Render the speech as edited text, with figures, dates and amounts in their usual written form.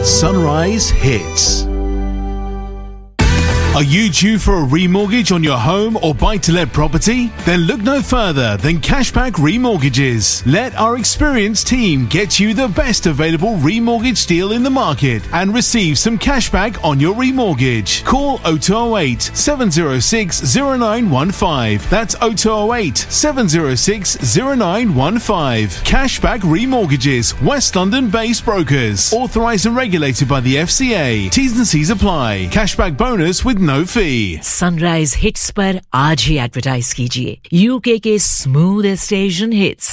Sunrise Hits. Are you due for a remortgage on your home or buy-to-let property? Then look no further than Cashback Remortgages. Let our experienced team get you the best available remortgage deal in the market and receive some cashback on your remortgage. Call 0208 706 0915. That's 0208 706 0915. Cashback Remortgages, West London-based brokers. Authorised and regulated by the FCA. T's and C's apply. Cashback bonus with no fee. Sunrise hits पर आज ही advertise कीजिए UK के smooth station hits